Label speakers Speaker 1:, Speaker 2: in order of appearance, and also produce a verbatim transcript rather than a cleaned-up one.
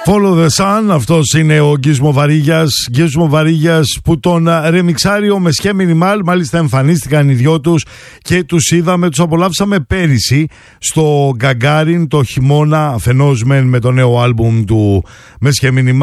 Speaker 1: Follow the Sun, αυτός είναι ο Γκίσμο Βαρύγιας. Γκίσμο Βαρύγιας που τον ρεμιξάρει ο Μεσχέ Μινιμάλ. Μάλιστα εμφανίστηκαν οι δυο τους και τους είδαμε, τους απολαύσαμε πέρυσι στο Γκαγκάριν το χειμώνα, αφενός μεν με το νέο άλμπουμ του Μεσχέ Μινιμάλ.